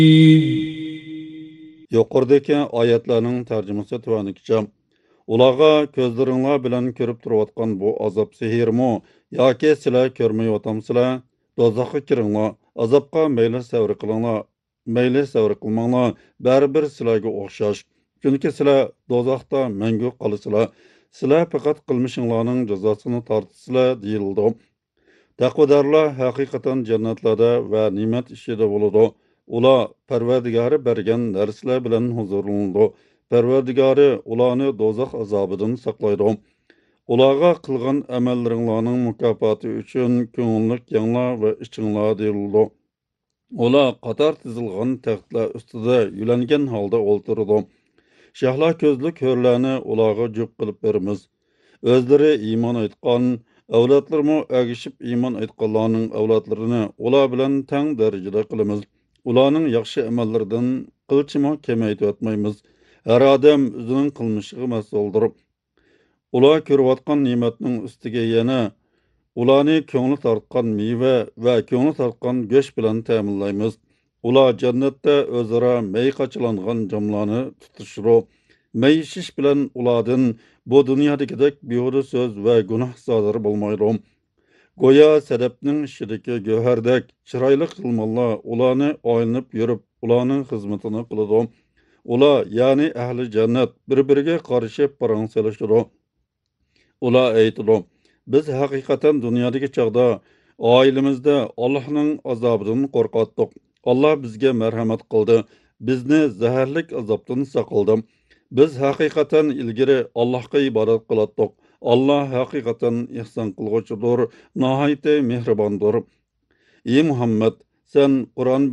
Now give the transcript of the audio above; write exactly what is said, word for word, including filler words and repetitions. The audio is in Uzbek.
Yuqoridagi oyatlarning tarjimasi tuanikicha. Ularga ko'zlaringlar bilan ko'rib turayotgan bu azob sehrmi yoki sizlar ko'rmayotgamsizlar? Dozoqqa kiringlar, azobga mayli savr qilinglar, mayli savr qilmanglar, baribir sizlarga o'xshash. Chunki sizlar dozoqda mangu qolasizlar. Sizlar faqat qilmishinglarning jazosini tortisizlar deyildi. Taqvodorlar haqiqatan jannatlarda va ne'mat ishida bo'ladi. Ular Parvardigori bergan narsalar bilan huzurlanadi. Parvardigori ularni dozoq azobidan saqlaydi. Ularga qilgan amallaringlarning mukofoti uchun ko'ngillik yanglar va ichinglar deyildi. Ular qator tizilgan taxtlar ustida yulangan holda o'ltirdi. Shahlar ko'zlik hurlarni ularga jup qilib beramiz. O'zlari iymon etgan avlodlarmi agishib iymon etganlarning avlodlarini ular bilan teng darajada qilamiz. Ularning yaxshi amallaridan qilchimo kamaytmaymiz. Har odam o'zining qilmishiga mas'uldir. Ular ko'rayotgan ne'matning ustiga yana ularni ko'ngli tortgan meva va ko'ngli tortgan go'sht bilan ta'minlaymiz. Ular jannatda o'zaro may qachilangan jamlarni tutishro. May ishish bilan ulardan bu dunyodagidek behuda so'z va gunoh sodir bo'lmaydi. Go'yo sadafning ishidagi go'hardek chiroyli qilmonlar ularni oylanib yurib, ularning xizmatini qiladi. Ular, ya'ni ahli jannat, bir-biriga qarashib parang solishadi. Ular aytadi: "Biz haqiqatan dunyodagi chaqda oilamizda Allohning azobidan qo'rqatdik. Alloh bizga marhamat qildi. Bizni zaharlik azobdan saqladi. Biz haqiqatan ilgari Allohga ibodat qilatdik. Alloh haqiqatan ihson qilg'uchidir, nihoyat mehribondir." Ey Muhammad, sen Qur'on